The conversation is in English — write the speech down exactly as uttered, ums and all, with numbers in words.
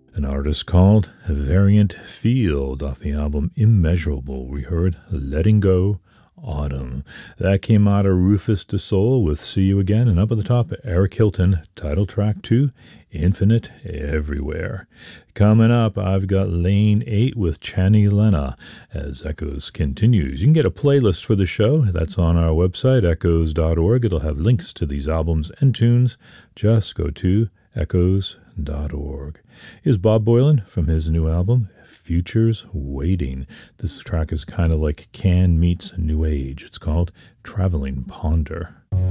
An artist called Variant Field off the album Immeasurable. We heard Letting Go, Autumn. That came out of Rufus Du Sol with See You Again, and up at the top, Eric Hilton, title track two, Infinite Everywhere. Coming up, I've got Lane eight with Chani Lena as Echoes continues. You can get a playlist for the show. That's on our website, echoes dot org. It'll have links to these albums and tunes. Just go to echoes dot org. Here's Bob Boilen from his new album, Futures Waiting. This track is kind of like Can meets New Age. It's called Traveling Ponder.